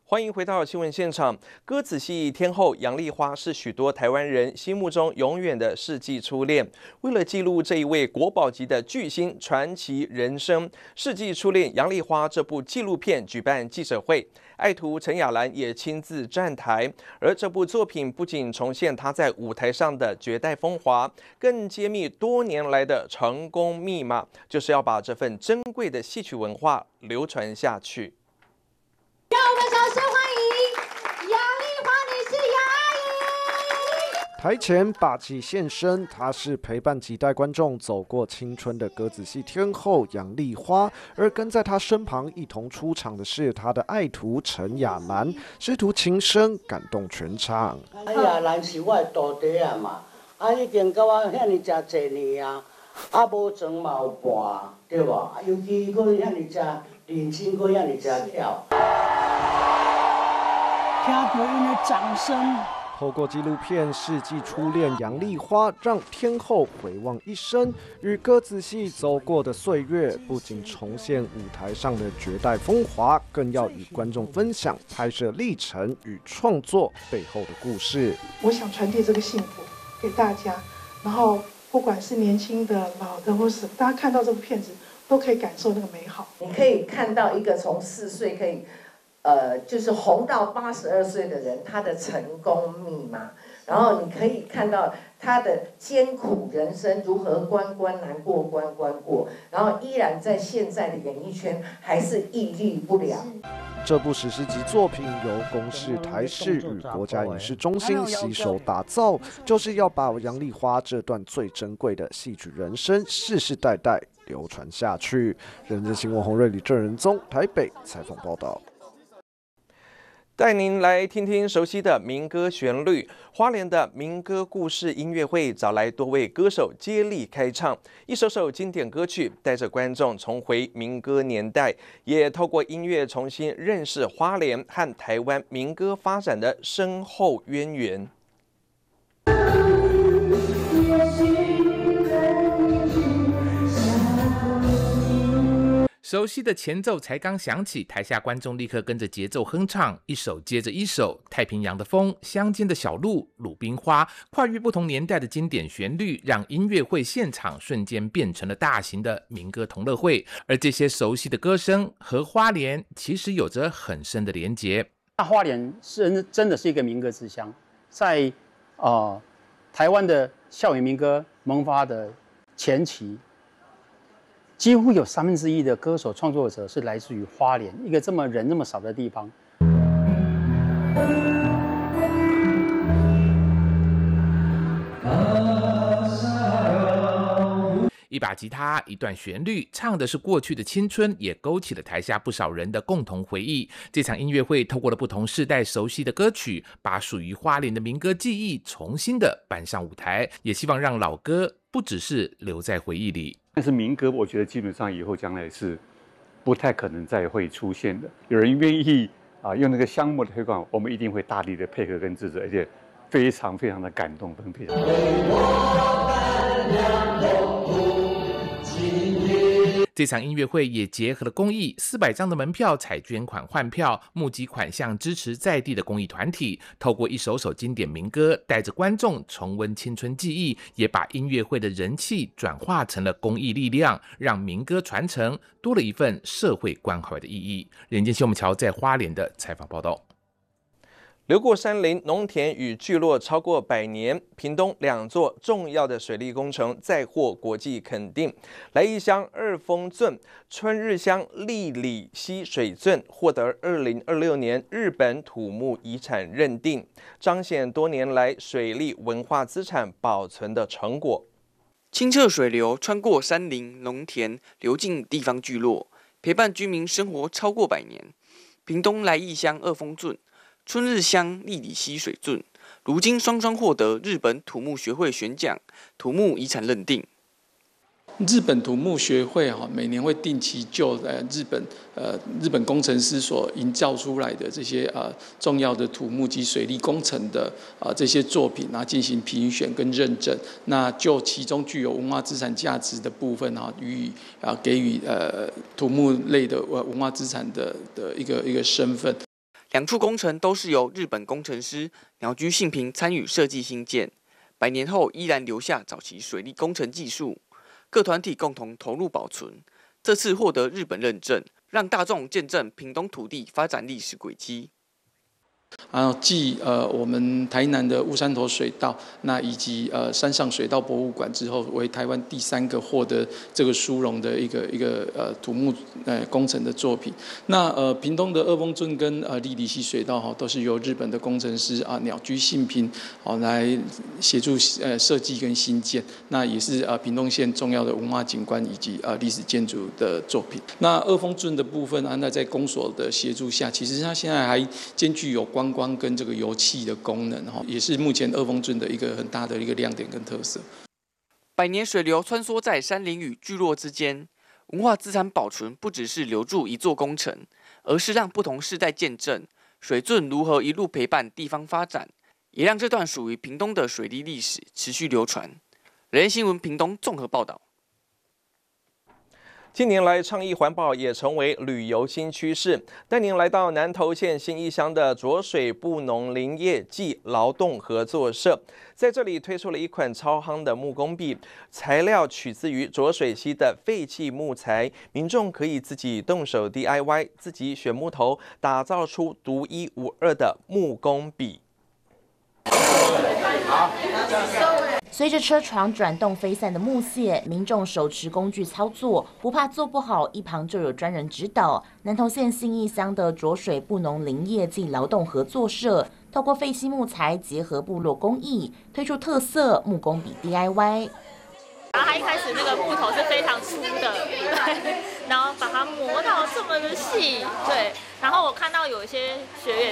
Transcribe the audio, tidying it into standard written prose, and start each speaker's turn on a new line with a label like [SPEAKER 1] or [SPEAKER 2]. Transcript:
[SPEAKER 1] 欢迎回到新闻现场。歌仔戏天后杨丽花是许多台湾人心目中永远的世纪初恋。为了记录这一位国宝级的巨星传奇人生，世纪初恋杨丽花这部纪录片举办记者会，爱徒陈雅兰也亲自站台。而这部作品不仅重现她在舞台上的绝代风华，更揭秘多年来的成功密码，就是要把这份珍贵的戏曲文化流传下去。
[SPEAKER 2] 让我们掌声欢迎杨丽花女士杨阿姨。
[SPEAKER 3] 台前霸气现身，她是陪伴几代观众走过青春的歌子戏天后杨丽花，而跟在她身旁一同出场的是她的爱徒陈雅兰，师徒情深感动全场。
[SPEAKER 4] 雅兰是我的徒弟啊嘛，已经跟我遐尼真侪年啊，无装嘛有伴，对无？尤其佫遐尼真认真，佫遐尼真巧。听到因的掌声。
[SPEAKER 3] 透过纪录片《世纪初恋杨丽花》，让天后回望一生，与歌仔戏走过的岁月，不仅重现舞台上的绝代风华，更要与观众分享拍摄历程与创作背后的故事。
[SPEAKER 5] 我想传递这个幸福给大家，然后不管是年轻的、老的，或是大家看到这部片子，都可以感受那个美好。
[SPEAKER 6] 你可以看到一个从4岁可以。就是红到82岁的人，他的成功密码，然后你可以看到他的艰苦人生如何关关难过关关过，然后依然在现在的演艺圈还是屹立不了。
[SPEAKER 3] 这部史诗级作品由公视台视与国家影视中心携手打造，就是要把杨丽花这段最珍贵的戏曲人生世世代代流传下去。人dân新闻洪瑞、李正仁宗台北采访报道。
[SPEAKER 1] 带您来听听熟悉的民歌旋律。花莲的民歌故事音乐会找来多位歌手接力开唱，一首首经典歌曲，带着观众重回民歌年代，也透过音乐重新认识花莲和台湾民歌发展的深厚渊源。
[SPEAKER 7] 熟悉的前奏才刚响起，台下观众立刻跟着节奏哼唱，一首接着一首。太平洋的风、乡间的小路、鲁冰花，跨越不同年代的经典旋律，让音乐会现场瞬间变成了大型的民歌同乐会。而这些熟悉的歌声和花莲其实有着很深的连结。
[SPEAKER 8] 花莲是真的是一个民歌之乡，在台湾的校园民歌萌发的前期。几乎有1/3的歌手创作者是来自于花莲，一个这么人那么少的地方。
[SPEAKER 7] 一把吉他，一段旋律，唱的是过去的青春，也勾起了台下不少人的共同回忆。这场音乐会透过了不同世代熟悉的歌曲，把属于花莲的民歌记忆重新的搬上舞台，也希望让老歌不只是留在回忆里。
[SPEAKER 9] 但是民歌，我觉得基本上以后将来是不太可能再会出现的。有人愿意用那个项目的推广，我们一定会大力的配合跟支持，而且非常非常的感动，非常。
[SPEAKER 7] 这场音乐会也结合了公益，400张的门票采捐款换票，募集款项支持在地的公益团体。透过一首首经典民歌，带着观众重温青春记忆，也把音乐会的人气转化成了公益力量，让民歌传承多了一份社会关怀的意义。人间新闻桥在花莲的采访报道。
[SPEAKER 1] 流过山林、农田与聚落超过100年，屏东2座重要的水利工程再获国际肯定。来义乡二峰圳、春日乡利里溪水圳获得2026年日本土木遗产认定，彰显多年来水利文化资产保存的成果。
[SPEAKER 10] 清澈水流穿过山林、农田，流进地方聚落，陪伴居民生活超过100年。屏东来义乡二峰圳、春日乡利里溪水圳，如今双双获得日本土木学会选奖土木遗产认定。
[SPEAKER 11] 日本土木学会每年会定期就日本工程师所营造出来的这些重要的土木及水利工程的这些作品进行评选跟认证。那就其中具有文化资产价值的部分给予土木类的文化资产的一个身份。
[SPEAKER 10] 两处工程都是由日本工程师鸟居信平参与设计兴建，100年后依然留下早期水利工程技术，各团体共同投入保存。这次获得日本认证，让大众见证屏东土地发展历史轨迹。
[SPEAKER 11] 然后继我们台南的乌山头水道，那以及山上水道博物馆之后，为台湾第3个获得这个殊荣的一个土木工程的作品。那屏东的二峰圳跟立里溪水道都是由日本的工程师鸟居信平来协助设计跟新建，那也是屏东县重要的文化景观以及历史建筑的作品。那二峰圳的部分那在公所的协助下，其实它现在还兼具有观光跟这个油气的功能，也是目前二峰圳的一个很大的一个亮点跟特色。
[SPEAKER 10] 100年水流穿梭在山林与聚落之间，文化资产保存不只是留住一座工程，而是让不同世代见证水圳如何一路陪伴地方发展，也让这段属于屏东的水利历史持续流传。人人新闻屏东综合报道。
[SPEAKER 1] 近年来，倡议环保也成为旅游新趋势。带您来到南投县信义乡的浊水布农林业暨劳动合作社，在这里推出了一款超夯的木工笔，材料取自于浊水溪的废弃木材，民众可以自己动手 DIY， 自己选木头，打造出独一无二的木工笔。
[SPEAKER 12] 随着车床转动飞散的木屑，民众手持工具操作，不怕做不好，一旁就有专人指导。南投县信义乡的浊水布农林业暨劳动合作社，透过废弃木材结合部落工艺，推出特色木工笔 DIY。
[SPEAKER 13] 然后它一开始那个木头是非常粗的，对，然后把它磨到这么的细，对。然后我看到有一些学员